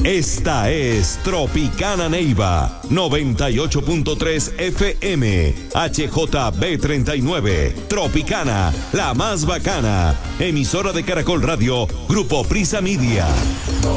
Esta es Tropicana Neiva, 98.3 FM, HJB39. Tropicana, la más bacana. Emisora de Caracol Radio, Grupo Prisa Media.